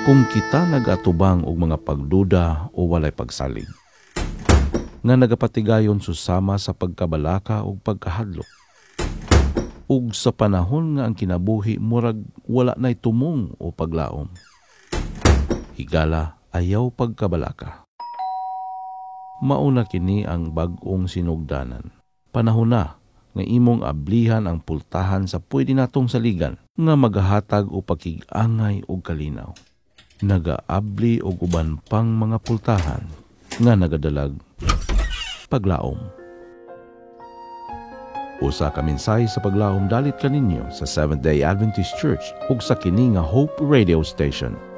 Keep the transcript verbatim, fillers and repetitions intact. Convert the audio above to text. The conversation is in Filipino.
Kung kita nagatubang og mga pagduda o walay pagsalig, nga nagapatigayon susama sa pagkabalaka o pagkahadlok, ug sa panahon nga ang kinabuhi murag wala na'y tumong o paglaom, higala ayaw pagkabalaka. Mauna kini ang bag-ong sinugdanan. Panahon na nga imong ablihan ang pultahan sa pwede natong saligan nga magahatag o pakig-angay o kalinaw. Nagaabli o uban pang mga pultahan nga nagadalag paglaom. Usa ka mensahe sa paglaom dalit kaninyo sa Seventh-day Adventist Church ug sa kini nga Hope Radio Station.